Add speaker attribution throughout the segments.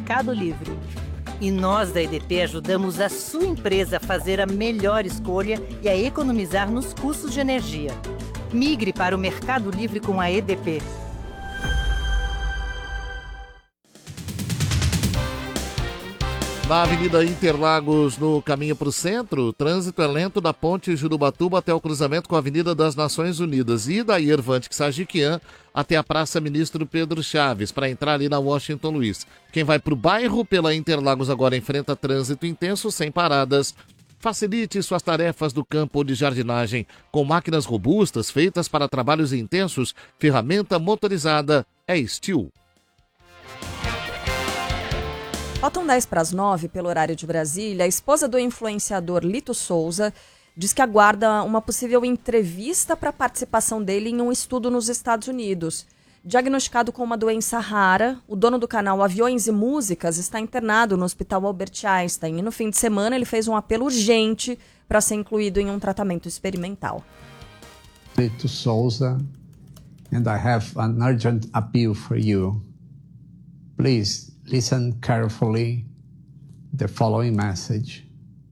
Speaker 1: Mercado Livre. E nós da EDP ajudamos a sua empresa a fazer a melhor escolha e a economizar nos custos de energia. Migre para o Mercado Livre com a EDP.
Speaker 2: Na Avenida Interlagos, no caminho para o centro, o trânsito é lento da ponte Jurubatuba até o cruzamento com a Avenida das Nações Unidas e da Irvante Sajiquian até a Praça Ministro Pedro Chaves, para entrar ali na Washington Luiz. Quem vai para o bairro pela Interlagos agora enfrenta trânsito intenso, sem paradas. Facilite suas tarefas do campo ou de jardinagem com máquinas robustas feitas para trabalhos intensos. Ferramenta motorizada é Steel.
Speaker 3: Faltam 10 para as 9 pelo horário de Brasília. A esposa do influenciador Lito Souza diz que aguarda uma possível entrevista para a participação dele em um estudo nos Estados Unidos. Diagnosticado com uma doença rara, o dono do canal Aviões e Músicas está internado no Hospital Albert Einstein. E no fim de semana ele fez um apelo urgente para ser incluído em um tratamento experimental.
Speaker 4: Lito Souza, and I have an urgent appeal for you. Please listen carefully the following message.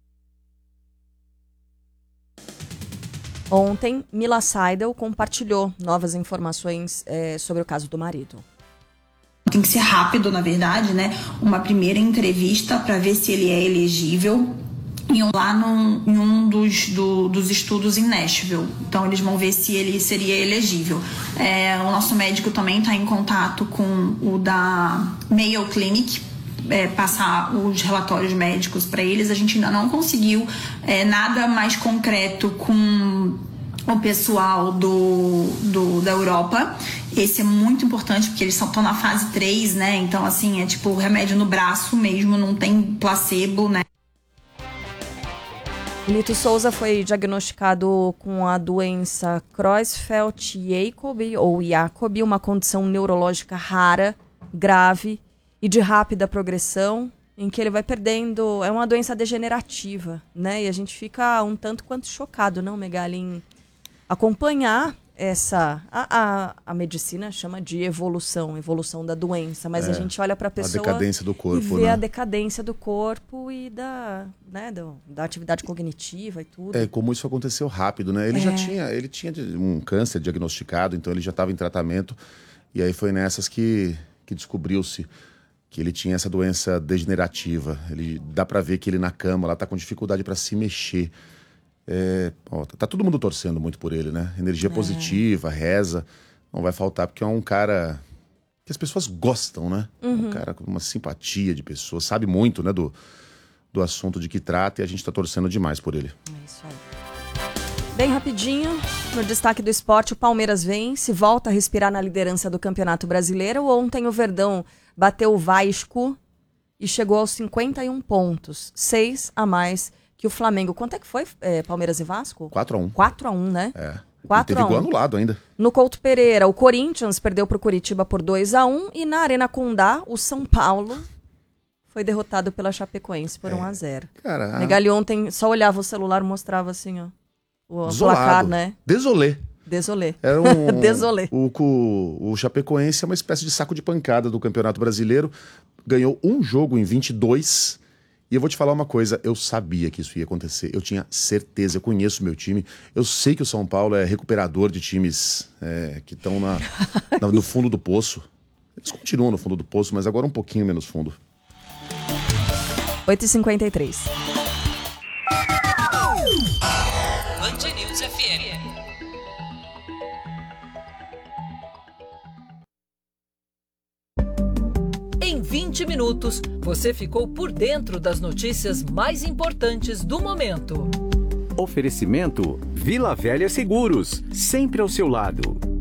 Speaker 3: Ontem, Mila Seidel compartilhou novas informações sobre o caso do marido.
Speaker 5: Tem que ser rápido, na verdade, né? Uma primeira entrevista para ver se ele é elegível lá em um dos estudos em Nashville. Então, eles vão ver se ele seria elegível. O nosso médico também está em contato com o da Mayo Clinic, passar os relatórios médicos para eles. A gente ainda não conseguiu nada mais concreto com o pessoal da Europa. Esse é muito importante porque eles estão na fase 3, né? Então, assim, é tipo remédio no braço mesmo, não tem placebo, né?
Speaker 3: Lito Souza foi diagnosticado com a doença Creutzfeldt-Jakob, ou Jacob, uma condição neurológica rara, grave e de rápida progressão, em que ele vai perdendo... É uma doença degenerativa, né? E a gente fica um tanto quanto chocado, não, Megali, em acompanhar essa... A medicina chama de evolução da doença, mas a gente olha para a pessoa...
Speaker 2: A decadência do corpo,
Speaker 3: e vê,
Speaker 2: né?
Speaker 3: a decadência do corpo e da atividade cognitiva e tudo.
Speaker 6: Como isso aconteceu rápido, né? Ele tinha um câncer diagnosticado, então ele já estava em tratamento, e aí foi nessas que descobriu-se que ele tinha essa doença degenerativa. Dá para ver que ele na cama, lá tá com dificuldade para se mexer. Tá todo mundo torcendo muito por ele, né? Energia positiva, reza, não vai faltar, porque é um cara que as pessoas gostam, né? Um cara com uma simpatia de pessoas, sabe muito, né, do assunto de que trata, e a gente tá torcendo demais por ele.
Speaker 3: É isso aí. Bem rapidinho, no destaque do esporte, o Palmeiras vence, volta a respirar na liderança do Campeonato Brasileiro. Ontem o Verdão bateu o Vasco e chegou aos 51 pontos, 6 a mais que o Flamengo. Quanto é que foi, Palmeiras e Vasco?
Speaker 6: 4-1.
Speaker 3: 4-1, né?
Speaker 6: 4-1. Teve gol anulado ainda.
Speaker 3: No Couto Pereira, o Corinthians perdeu para o Curitiba por 2-1 e na Arena Condá, o São Paulo foi derrotado pela Chapecoense por 1-0.
Speaker 6: Cara,
Speaker 3: Megali ontem só olhava o celular, mostrava assim, ó, o placar, né?
Speaker 6: Desolé. Era
Speaker 3: Desolé.
Speaker 6: O Chapecoense é uma espécie de saco de pancada do Campeonato Brasileiro. Ganhou um jogo em 22. E eu vou te falar uma coisa, eu sabia que isso ia acontecer. Eu tinha certeza, eu conheço o meu time. Eu sei que o São Paulo é recuperador de times que estão no fundo do poço. Eles continuam no fundo do poço, mas agora um pouquinho menos fundo.
Speaker 3: 8h53.
Speaker 7: Band News FM. Em 20 minutos, você ficou por dentro das notícias mais importantes do momento.
Speaker 8: Oferecimento Vila Velha Seguros, sempre ao seu lado.